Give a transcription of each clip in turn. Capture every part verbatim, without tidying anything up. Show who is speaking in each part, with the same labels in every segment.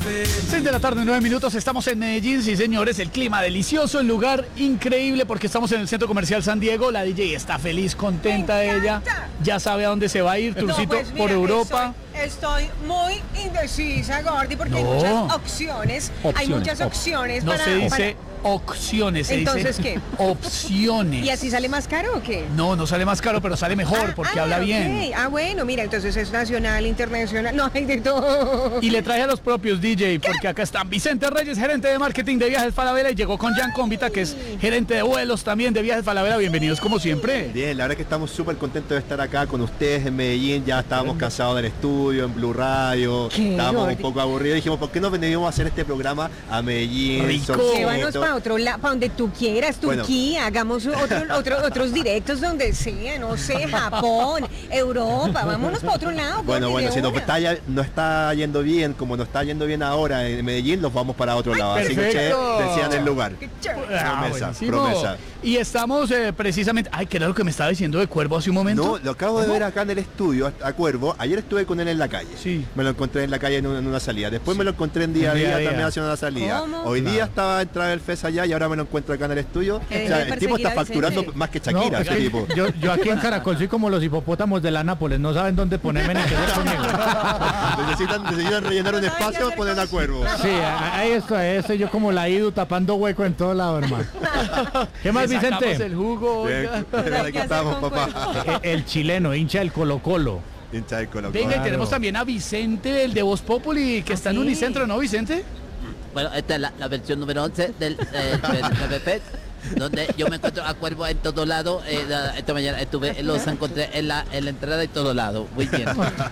Speaker 1: seis de la tarde, nueve minutos, estamos en Medellín, sí señores, el clima delicioso, el lugar increíble porque estamos en el Centro Comercial San Diego, la D J está feliz, contenta de ella, ya sabe a dónde se va a ir, Turcito,
Speaker 2: no, pues mira,
Speaker 1: por Europa.
Speaker 2: Estoy, estoy muy indecisa, Gordy, porque
Speaker 1: No.
Speaker 2: hay muchas opciones,
Speaker 3: Opciones,
Speaker 2: hay muchas
Speaker 3: op-
Speaker 2: opciones
Speaker 1: No
Speaker 2: para...
Speaker 1: se dice
Speaker 2: para-
Speaker 1: opciones, se
Speaker 2: ¿Entonces
Speaker 1: dice
Speaker 2: qué?
Speaker 1: opciones.
Speaker 2: ¿Y así sale más caro o qué?
Speaker 1: No, no sale más caro, pero sale mejor
Speaker 2: Ah,
Speaker 1: porque
Speaker 2: ah,
Speaker 1: habla
Speaker 2: ok.
Speaker 1: bien.
Speaker 2: Ah, bueno, mira, entonces es nacional, internacional, no hay de todo.
Speaker 1: Y le traje a los propios D J, porque acá están Vicente Reyes, gerente de marketing de Viajes Falabella, y llegó con Jan Cómbita, que es gerente de vuelos también de Viajes Falabella. Bienvenidos como siempre.
Speaker 4: Bien, la verdad que estamos súper contentos de estar acá con ustedes en Medellín. Ya estábamos cansados del estudio, en Blue Radio,
Speaker 2: ¿Qué,
Speaker 4: estábamos
Speaker 2: Jordi?
Speaker 4: un poco aburridos. Dijimos, ¿por qué no venimos a hacer este programa a Medellín?
Speaker 1: Rico.
Speaker 4: Solcito?
Speaker 2: Llévanos para otro lado, para donde tú quieras,
Speaker 4: Bueno.
Speaker 2: Turquía, hagamos otro, otro- otros directos donde sea, no sé, Japón, Europa, vámonos para otro lado.
Speaker 4: Bueno,
Speaker 2: Gordy,
Speaker 4: bueno,
Speaker 2: de
Speaker 4: si nos
Speaker 2: una.
Speaker 4: está, ya- no está yendo bien, como nos está yendo bien ahora en Medellín, nos vamos para otro lado. Así que
Speaker 1: perfecto.
Speaker 4: che, decían el lugar.
Speaker 2: Qué chévere.
Speaker 1: Ah,
Speaker 4: Promesa,
Speaker 1: buenísimo.
Speaker 4: promesa.
Speaker 1: Y estamos eh, precisamente... Ay, ¿qué era lo que me estaba diciendo de Cuervo hace un momento?
Speaker 4: No, lo acabo de ver acá en el estudio, a Cuervo. Ayer estuve con él en la calle.
Speaker 1: Sí.
Speaker 4: Me lo encontré en la calle en una, en una salida. Después me lo encontré en día a
Speaker 1: En día
Speaker 4: día,
Speaker 1: a día.
Speaker 4: también haciendo una salida.
Speaker 2: ¿Cómo?
Speaker 4: Hoy
Speaker 1: Claro.
Speaker 4: día estaba en Travel Fest allá y ahora me lo encuentro acá en el estudio.
Speaker 2: Eh,
Speaker 4: O sea,
Speaker 2: debe
Speaker 4: el tipo
Speaker 2: perseguir
Speaker 4: está
Speaker 2: a Vicente.
Speaker 4: facturando más que Shakira,
Speaker 3: No, es
Speaker 4: ese
Speaker 3: que
Speaker 4: tipo.
Speaker 3: yo, yo aquí en Caracol soy como los hipopótamos de la Nápoles, no saben dónde ponerme ni qué hacer conmigo.
Speaker 4: necesitan, necesitan rellenar un
Speaker 2: Hay que
Speaker 4: espacio,
Speaker 2: hacer
Speaker 4: ponen a Cuervo.
Speaker 3: Sí, ahí estoy, ahí estoy yo como la Idu tapando hueco en todo lado, hermano. ¿Qué más,
Speaker 1: Le sacamos
Speaker 3: Vicente?
Speaker 1: el jugo,
Speaker 4: Bien,
Speaker 1: oiga.
Speaker 4: pero aquí
Speaker 2: que hacer
Speaker 4: estamos,
Speaker 2: con
Speaker 4: papá.
Speaker 3: Eh, El chileno, hincha del Colo Colo.
Speaker 4: Hincha de Colo Colo.
Speaker 1: Venga, y
Speaker 3: Claro.
Speaker 1: tenemos también a Vicente, el de Voz Populi, que
Speaker 2: Ah,
Speaker 1: está en
Speaker 2: sí.
Speaker 1: Unicentro, ¿no, Vicente?
Speaker 5: Bueno, esta es la, la versión número once del eh, del T V P, donde yo me encuentro a Cuervo en todo lado. Eh, la- esta mañana estuve, los encontré en la, en la entrada y todo lado. Muy bien.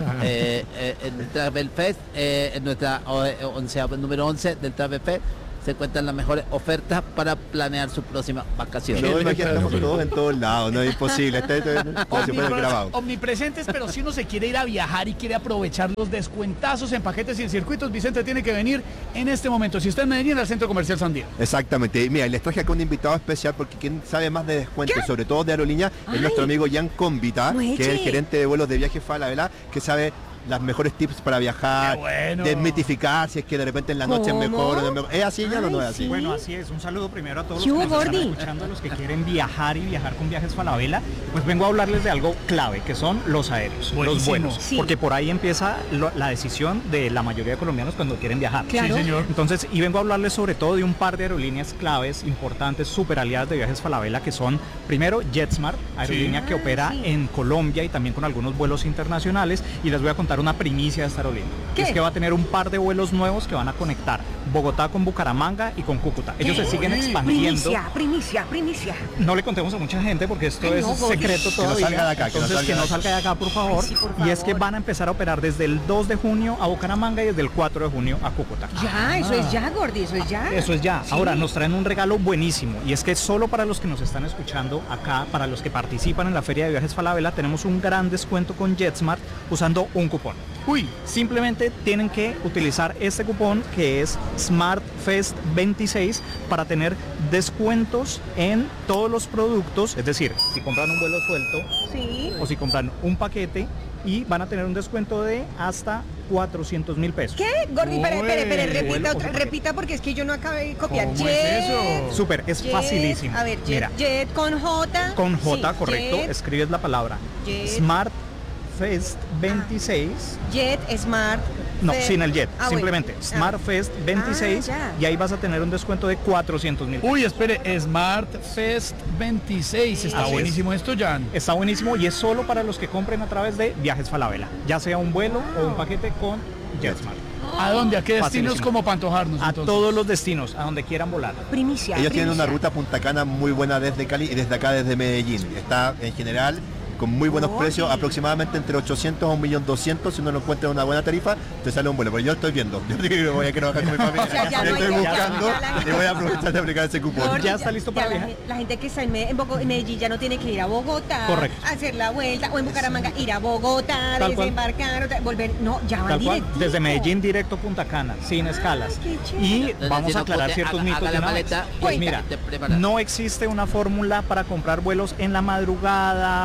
Speaker 5: Eh, eh, en Travel Fest, eh, en nuestra o- eh, onceava número once del Travel Fest, se encuentran las mejores ofertas para planear su próxima vacación.
Speaker 4: No, imagínate, estamos todos en todos lados, no es imposible. Este, este, como si fuera
Speaker 1: Omnipres-
Speaker 4: grabado.
Speaker 1: Omnipresentes, pero si uno se quiere ir a viajar y quiere aprovechar los descuentazos en paquetes y en circuitos, Vicente tiene que venir en este momento. Si está en Medellín, al Centro Comercial San Diego.
Speaker 4: Exactamente. Y mira, les traje acá un invitado especial porque quien sabe más de descuentos, sobre todo de aerolínea, es nuestro amigo Jan Cómbita,
Speaker 2: Mueche.
Speaker 4: que es el gerente de vuelos de Viajes Falabella, que sabe las mejores tips para viajar,
Speaker 1: Qué bueno.
Speaker 4: desmitificar si es que de repente en la noche es
Speaker 2: ¿Cómo?
Speaker 4: mejor o no es mejor. ¿Es así ya o no es
Speaker 2: Ay,
Speaker 4: así?
Speaker 2: sí.
Speaker 6: Bueno, así es. Un saludo primero a todos los
Speaker 2: ¿Qué
Speaker 6: que
Speaker 2: hubo,
Speaker 6: nos están
Speaker 2: Gordy?
Speaker 6: escuchando, a los que quieren viajar y viajar con Viajes Falabella. Pues vengo a hablarles de algo clave, que son los aéreos,
Speaker 1: Buenísimo.
Speaker 6: los vuelos.
Speaker 2: Sí.
Speaker 6: Porque por ahí empieza lo- la decisión de la mayoría de colombianos cuando quieren viajar.
Speaker 2: Claro.
Speaker 1: Sí, señor.
Speaker 6: Entonces, y vengo a hablarles sobre todo de un par de aerolíneas claves, importantes, super aliadas de Viajes Falabella, que son, primero, JetSmart, aerolínea
Speaker 2: Sí.
Speaker 6: que
Speaker 2: Ah,
Speaker 6: opera
Speaker 2: sí.
Speaker 6: en Colombia y también con algunos vuelos internacionales. Y les voy a contar una primicia de esta aerolínea.
Speaker 2: ¿Qué?
Speaker 6: Es que va a tener un par de vuelos nuevos que van a conectar Bogotá con Bucaramanga y con Cúcuta. Ellos se siguen expandiendo.
Speaker 2: Primicia, primicia, primicia.
Speaker 6: No le contemos a mucha gente porque esto
Speaker 2: Ay,
Speaker 6: es
Speaker 2: no, Gordy.
Speaker 6: secreto
Speaker 4: Que no
Speaker 6: todavía.
Speaker 4: salga de acá, que no
Speaker 6: Entonces
Speaker 4: salga
Speaker 6: que
Speaker 4: de
Speaker 6: no
Speaker 4: acá.
Speaker 6: salga de acá, por favor.
Speaker 2: Ay, sí, por
Speaker 6: Y es que
Speaker 2: favor.
Speaker 6: van a empezar a operar desde el dos de junio a Bucaramanga y desde el cuatro de junio a Cúcuta.
Speaker 2: Ya, eso es ya, Gordy, eso es ya.
Speaker 6: Eso es ya.
Speaker 2: Sí.
Speaker 6: Ahora nos traen un regalo buenísimo y es que solo para los que nos están escuchando acá, para los que participan en la Feria de Viajes Falabella, tenemos un gran descuento con JetSmart usando un cupón.
Speaker 1: Uy,
Speaker 6: Simplemente tienen que utilizar este cupón que es SmartFest veintiséis para tener descuentos en todos los productos. Es decir, si compran un vuelo suelto
Speaker 2: Sí.
Speaker 6: o si compran un paquete y van a tener un descuento de hasta cuatrocientos mil pesos.
Speaker 2: ¿Qué? Gordy, espere, espere, espere,
Speaker 1: Uy,
Speaker 2: repita,
Speaker 6: vuelo
Speaker 2: otra,
Speaker 6: con
Speaker 2: repita porque es que yo no acabé de copiar.
Speaker 1: ¿Cómo es eso?
Speaker 6: Súper, es
Speaker 2: Jet,
Speaker 6: facilísimo.
Speaker 2: A ver, Jet,
Speaker 6: Mira,
Speaker 2: Jet con J.
Speaker 6: con J,
Speaker 2: Sí,
Speaker 6: correcto,
Speaker 2: Jet,
Speaker 6: escribes la palabra
Speaker 2: Jet.
Speaker 6: SmartFest veintiséis.
Speaker 2: Jet, Smart.
Speaker 6: No,
Speaker 2: Fe-
Speaker 6: sin el Jet,
Speaker 2: Ah,
Speaker 6: simplemente
Speaker 2: bueno.
Speaker 6: SmartFest veintiséis
Speaker 2: Ah, ya.
Speaker 6: y ahí vas a tener un descuento de cuatrocientos mil.
Speaker 1: uy, espere, Smart Fest veintiséis. Está
Speaker 6: Así es.
Speaker 1: buenísimo esto, Jan.
Speaker 6: Está buenísimo y es solo para los que compren a través de Viajes Falabella, ya sea un vuelo o un paquete con JetSmart.
Speaker 1: ¿A dónde? ¿A qué destinos
Speaker 6: Facilísimo.
Speaker 1: como para antojarnos?
Speaker 6: A
Speaker 1: entonces?
Speaker 6: todos los destinos, a donde quieran volar.
Speaker 2: Primicia.
Speaker 4: Ellos tienen una
Speaker 2: primicia.
Speaker 4: ruta Punta Cana muy buena desde Cali y desde acá desde Medellín. Está en general con muy buenos
Speaker 2: Oye.
Speaker 4: precios, aproximadamente entre ochocientos a un millón doscientos. Si uno lo encuentra en una buena tarifa, te sale un vuelo. Pero yo estoy viendo, yo digo que voy a quiero bajar con mi familia.
Speaker 2: O sea, ya no
Speaker 4: estoy
Speaker 2: hay- ya-
Speaker 4: buscando
Speaker 2: ya la gente-
Speaker 4: y voy a aprovechar de aplicar ese cupón.
Speaker 2: Gordy,
Speaker 6: Ya está listo para
Speaker 2: la,
Speaker 6: viajar.
Speaker 2: gen- la gente que está en, Me- en, Bogo- en Medellín ya no tiene que ir a Bogotá,
Speaker 6: Correcto.
Speaker 2: a hacer la vuelta, o en Bucaramanga ir a Bogotá,
Speaker 6: Tal cual.
Speaker 2: desembarcar, otra- volver. No, ya van
Speaker 6: Tal cual,
Speaker 2: directito.
Speaker 6: desde Medellín directo a Punta Cana, sin escalas.
Speaker 2: qué chévere.
Speaker 6: Y
Speaker 5: Entonces,
Speaker 6: vamos
Speaker 5: si
Speaker 6: a
Speaker 5: no
Speaker 6: aclarar
Speaker 5: puede,
Speaker 6: ciertos
Speaker 5: haga-
Speaker 6: mitos
Speaker 5: haga
Speaker 6: de
Speaker 5: la
Speaker 6: una vez.
Speaker 5: maleta
Speaker 6: Pues
Speaker 5: y
Speaker 6: mira,
Speaker 5: esté preparado.
Speaker 6: no existe una fórmula para comprar vuelos en la madrugada o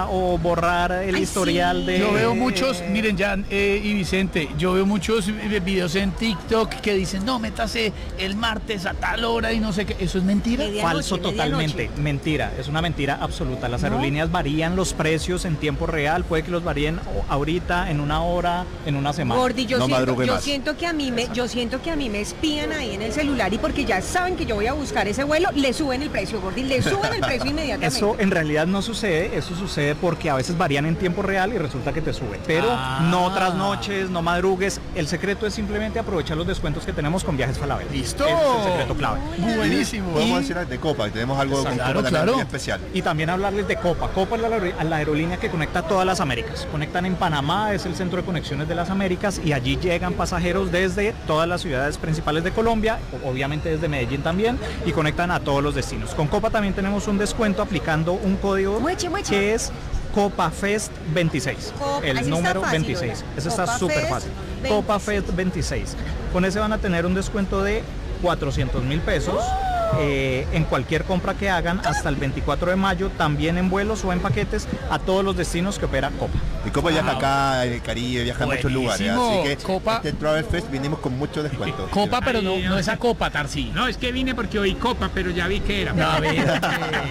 Speaker 6: borrar el
Speaker 2: Ay,
Speaker 6: historial
Speaker 2: sí.
Speaker 6: de...
Speaker 1: Yo veo muchos, miren Jan eh, y Vicente, yo veo muchos eh, videos en TikTok que dicen, no, métase el martes a tal hora y no sé qué. ¿Eso es mentira?
Speaker 2: Medianoche,
Speaker 6: Falso totalmente,
Speaker 2: medianoche.
Speaker 6: mentira, es una mentira absoluta. Las
Speaker 2: ¿No?
Speaker 6: aerolíneas varían los precios en tiempo real, puede que los varíen ahorita, en una hora, en una semana.
Speaker 2: Gordy, yo,
Speaker 4: No
Speaker 2: siento,
Speaker 4: madrugue
Speaker 2: yo
Speaker 4: más.
Speaker 2: siento que a mí me, yo siento que a mí me espían ahí en el celular y porque ya saben que yo voy a buscar ese vuelo, le suben el precio, Gordy, le suben el precio inmediatamente.
Speaker 6: Eso en realidad no sucede, eso sucede porque a veces varían en tiempo real y resulta que te suben. Pero
Speaker 1: Ah.
Speaker 6: no trasnoches, no madrugues. El secreto es simplemente aprovechar los descuentos que tenemos con Viajes Falabella.
Speaker 1: ¡Listo!
Speaker 6: Ese es el secreto clave.
Speaker 1: Buenísimo.
Speaker 4: Podemos
Speaker 1: Y-
Speaker 4: decir de Copa, tenemos algo con
Speaker 1: Claro,
Speaker 4: Copa también
Speaker 1: claro.
Speaker 4: muy especial.
Speaker 6: Y también hablarles de Copa. Copa es la, aer- la aerolínea que conecta todas las Américas. Conectan en Panamá, es el centro de conexiones de las Américas y allí llegan pasajeros desde todas las ciudades principales de Colombia, o- obviamente desde Medellín también, y conectan a todos los destinos. Con Copa también tenemos un descuento aplicando un código
Speaker 2: Mueche, mueche.
Speaker 6: que es COPAFEST veintiséis,
Speaker 2: Copa-
Speaker 6: el
Speaker 2: así está
Speaker 6: número
Speaker 2: fácil,
Speaker 6: veintiséis.
Speaker 2: oiga.
Speaker 6: Eso está
Speaker 2: COPAFEST
Speaker 6: súper fácil. COPAFEST veintiséis. Con ese van a tener un descuento de cuatrocientos mil pesos. eh, en cualquier compra que hagan hasta el veinticuatro de mayo, también en vuelos o en paquetes a todos los destinos que opera Copa.
Speaker 4: Y Copa viaja acá en el Caribe, viaja en muchos lugares,
Speaker 1: Buenísimo.
Speaker 4: así que
Speaker 1: Copa-
Speaker 4: este Travel Fest vinimos con muchos descuentos.
Speaker 1: Copa, pero no, no esa copa, Tarsi.
Speaker 7: No, es que vine porque oí copa, pero ya vi que era.
Speaker 1: No, a ver.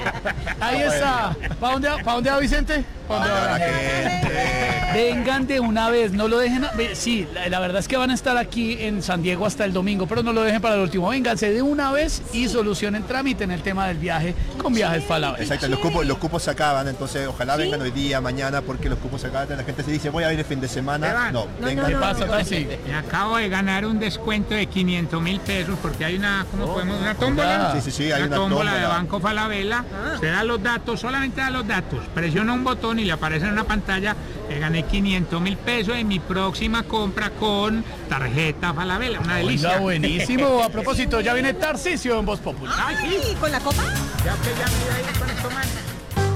Speaker 1: Ahí está. ¿Para dónde, ¿Para dónde va Vicente? ¿Para dónde va?
Speaker 4: La gente.
Speaker 1: Vengan de una vez, no lo dejen. a- ve- Sí, la, la verdad es que van a estar aquí en San Diego hasta el domingo, pero no lo dejen para el último. Vénganse de una vez y solucionen trámite en el tema del viaje con Viajes Falabella.
Speaker 4: Exacto, los cupos, los cupos se acaban, entonces ojalá
Speaker 2: ¿Sí?
Speaker 4: vengan hoy día, mañana, porque los cupos se acaban. La gente se dice, voy a ir el fin de semana.
Speaker 7: Esteban.
Speaker 4: No,
Speaker 2: No,
Speaker 4: vengan.
Speaker 1: ¿Qué
Speaker 2: no,
Speaker 1: pasa,
Speaker 2: no,
Speaker 1: Tarsi?
Speaker 7: Me acabo de ganar un descuento de quinientos mil pesos porque hay una, ¿cómo podemos? Una tómbola.
Speaker 4: Sí, sí, sí, hay una
Speaker 7: tómbola de
Speaker 4: tómbola.
Speaker 7: Banco Falabella.
Speaker 2: Ah.
Speaker 7: Usted da los datos, solamente da los datos. Presiona un botón y le aparece en una pantalla. Le gané quinientos mil pesos en mi próxima compra con tarjeta Falabella. Una delicia.
Speaker 1: Oiga, buenísimo. A propósito, ya viene Tarcisio en Voz Popular.
Speaker 7: Ay, sí.
Speaker 2: Ay, ¿con la copa?
Speaker 7: Ya que ya me iba a ir con esto, man.